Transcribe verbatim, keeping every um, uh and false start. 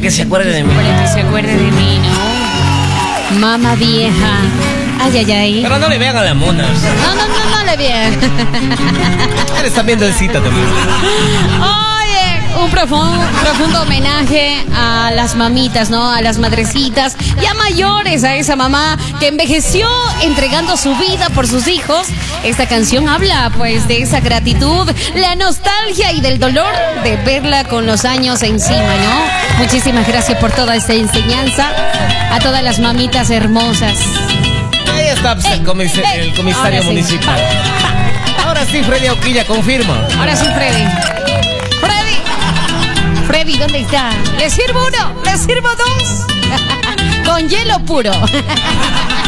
que se acuerde de mí. Para que se acuerde de mí, ¿no? Mamá vieja. Ay, ay, ay. Pero no le vean a las monas. No, no, no, no le vean. Eres también dulcita también. Oye, un profundo, profundo homenaje a las mamitas, ¿no? A las madrecitas, ya mayores, a esa mamá que envejeció entregando su vida por sus hijos. Esta canción habla, pues, de esa gratitud, la nostalgia y del dolor de verla con los años encima, ¿no? Muchísimas gracias por toda esta enseñanza a todas las mamitas hermosas. Ahí está pues, Ey, el, comis ey, el comisario ahora sí. municipal. Ahora sí, Freddy Auquilla, confirma. Ahora sí, Freddy. Freddy. Freddy, ¿dónde está? ¿Le sirvo uno? ¿Le sirvo dos? Con hielo puro.